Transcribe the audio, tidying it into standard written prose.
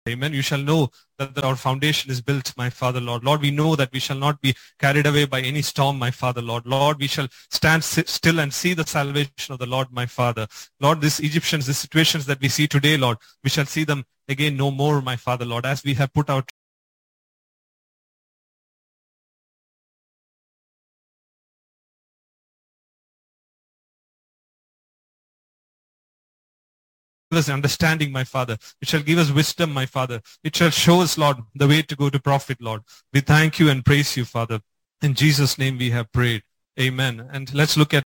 Amen. You shall know that our foundation is built, my Father, Lord. Lord, we know that we shall not be carried away by any storm, my Father, Lord. Lord, we shall stand still and see the salvation of the Lord, my Father. Lord, these Egyptians, these situations that we see today, Lord, we shall see them again no more, my Father, Lord, as we have put our us understanding, my Father. It shall give us wisdom, my Father. It shall show us, Lord, the way to go to profit, Lord. We thank you and praise you, Father. In Jesus' name we have prayed. Amen. And let's look at